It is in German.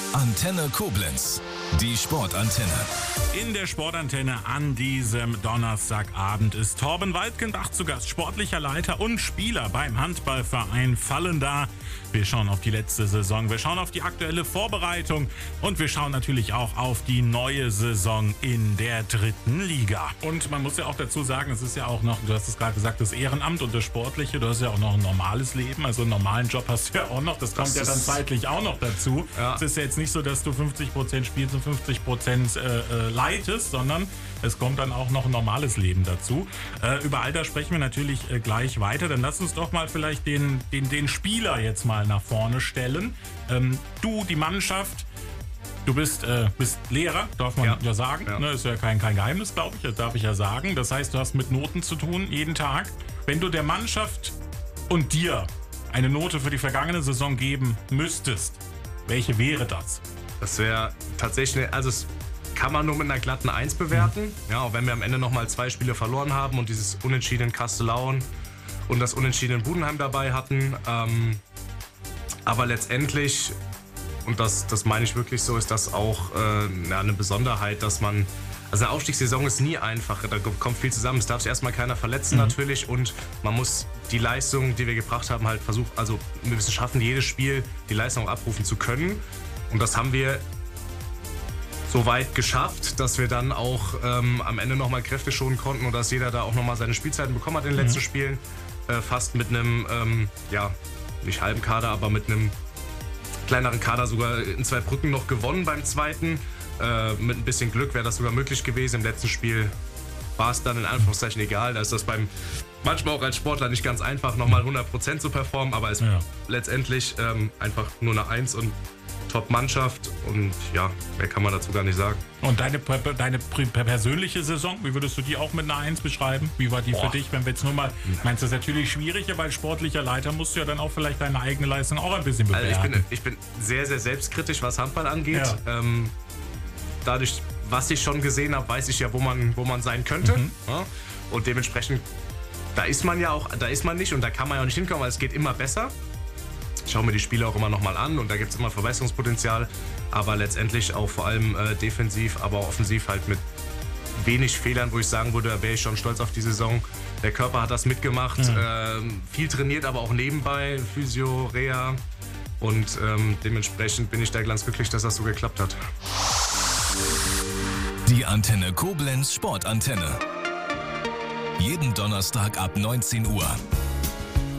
Antenne Koblenz, die Sportantenne. In der Sportantenne an diesem Donnerstagabend ist Torben Waldgenbach zu Gast, sportlicher Leiter und Spieler beim Handballverein Vallendar. Wir schauen auf die letzte Saison, wir schauen auf die aktuelle Vorbereitung und wir schauen natürlich auch auf die neue Saison in der 3. Liga. Und man muss ja auch dazu sagen, es ist ja auch noch, du hast es gerade gesagt, das Ehrenamt und das Sportliche, du hast ja auch noch ein normales Leben, also einen normalen Job hast du ja auch noch, das kommt ja dann zeitlich auch noch dazu. Ja. Es ist ja jetzt nicht so, dass du 50% spielst und 50% leitest, sondern es kommt dann auch noch ein normales Leben dazu. Über all das sprechen wir natürlich gleich weiter. Dann lass uns doch mal vielleicht den Spieler jetzt mal nach vorne stellen. Du, die Mannschaft, du bist Lehrer, darf man ja sagen. Ja. Ne, ist ja kein Geheimnis, glaube ich, das darf ich ja sagen. Das heißt, du hast mit Noten zu tun, jeden Tag. Wenn du der Mannschaft und dir eine Note für die vergangene Saison geben müsstest, welche wäre das? Das wäre tatsächlich, also es kann man nur mit einer glatten 1 bewerten. Ja, auch wenn wir am Ende nochmal 2 Spiele verloren haben und dieses Unentschieden in Kastellaun und das Unentschieden in Budenheim dabei hatten. Aber letztendlich, und das meine ich wirklich so, ist das auch eine Besonderheit, dass man, also eine Aufstiegssaison ist nie einfach, da kommt viel zusammen. Es darf sich erstmal keiner verletzen natürlich und man muss die Leistung, die wir gebracht haben, halt versuchen, also wir müssen schaffen, jedes Spiel die Leistung abrufen zu können. Und das haben wir so weit geschafft, dass wir dann auch am Ende nochmal Kräfte schonen konnten und dass jeder da auch nochmal seine Spielzeiten bekommen hat in den letzten Spielen. Fast mit einem, nicht halben Kader, aber mit einem kleineren Kader sogar in Zweibrücken noch gewonnen beim zweiten. Mit ein bisschen Glück wäre das sogar möglich gewesen. Im letzten Spiel war es dann in Anführungszeichen egal. Da ist das manchmal auch als Sportler nicht ganz einfach, nochmal 100% zu performen, aber es ist letztendlich einfach nur eine 1 und Top-Mannschaft und ja, mehr kann man dazu gar nicht sagen. Und deine persönliche Saison, wie würdest du die auch mit einer 1 beschreiben? Wie war die für dich, wenn wir jetzt nur mal, meinst du, das ist natürlich schwierig, aber als sportlicher Leiter musst du ja dann auch vielleicht deine eigene Leistung auch ein bisschen bewerten. Also ich bin sehr, sehr selbstkritisch, was Handball angeht. Ja. Dadurch, was ich schon gesehen habe, weiß ich ja, wo man sein könnte. Ja? Und dementsprechend, da ist man nicht und da kann man ja auch nicht hinkommen, weil es geht immer besser. Ich schaue mir die Spiele auch immer nochmal an und da gibt es immer Verbesserungspotenzial, aber letztendlich auch vor allem defensiv, aber offensiv halt mit wenig Fehlern, wo ich sagen würde, da wäre ich schon stolz auf die Saison. Der Körper hat das mitgemacht, viel trainiert, aber auch nebenbei, Physio, Reha und dementsprechend bin ich da ganz glücklich, dass das so geklappt hat. Die Antenne Koblenz Sportantenne. Jeden Donnerstag ab 19 Uhr.